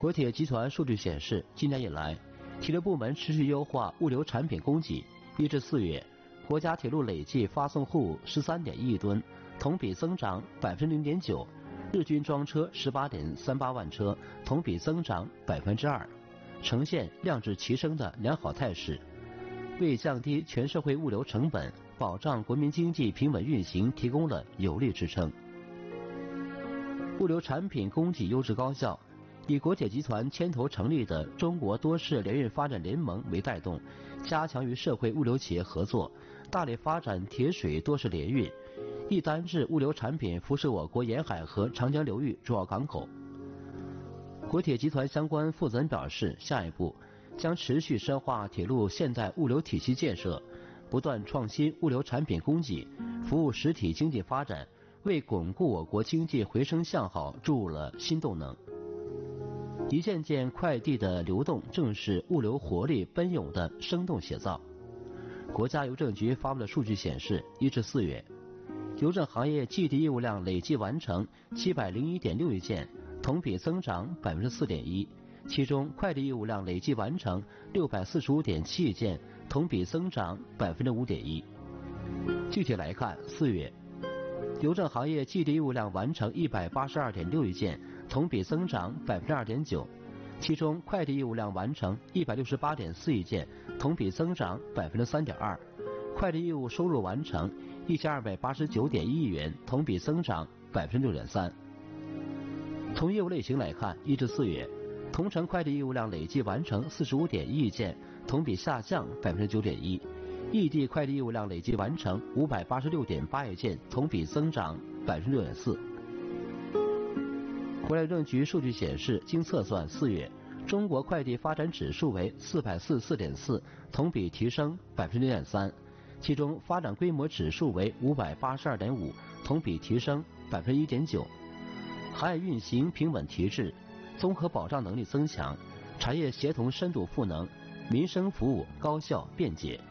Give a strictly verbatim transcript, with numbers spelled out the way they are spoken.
国铁集团数据显示，今年以来，铁路部门持续优化物流产品供给。一至四月，国家铁路累计发送货物十三点一亿吨，同比增长百分之零点九，日均装车十八点三八万车，同比增长百分之二，呈现量质齐升的良好态势，为降低全社会物流成本、保障国民经济平稳运行提供了有力支撑。物流产品供给优质高效。以国铁集团牵头成立的中国多式联运发展联盟为带动，加强与社会物流企业合作，大力发展铁水多式联运，一单制物流产品辐射我国沿海和长江流域主要港口。国铁集团相关负责人表示，下一步将持续深化铁路现代物流体系建设，不断创新物流产品供给，服务实体经济发展，为巩固我国经济回升向好注入了新动能。一件件快递的流动正是物流活力奔涌的生动写照。国家邮政局发布的数据显示，一至四月，邮政行业寄递业务量累计完成七百零一点六亿件，同比增长百分之四点一。其中，快递业务量累计完成六百四十五点七亿件，同比增长百分之五点一。具体来看，四月，邮政行业寄递业务量完成一百八十二点六亿件，同比增长百分之二点九，其中快递业务量完成一百六十八点四亿件，同比增长百分之三点二。快递业务收入完成一千二百八十九点一亿元，同比增长百分之六点三。从业务类型来看，一至四月，同城快递业务量累计完成四十五点一亿件，同比下降百分之九点一。异地快递业务量累计完成五百八十六点八亿件，同比增长百分之六点四。国内邮政局数据显示，经测算，四月中国快递发展指数为四百四十四点四，同比提升百分之零点三，其中发展规模指数为五百八十二点五，同比提升百分之一点九。行业运行平稳提质，综合保障能力增强，产业协同深度赋能，民生服务高效便捷。